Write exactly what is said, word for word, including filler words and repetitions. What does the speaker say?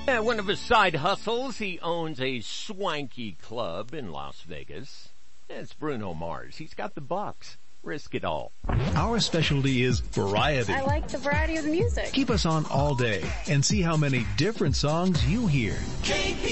And one of his side hustles, he owns a swanky club in Las Vegas. It's Bruno Mars. He's got the bucks. Risk it all. Our specialty is variety. I like the variety of the music. Keep us on all day and see how many different songs you hear.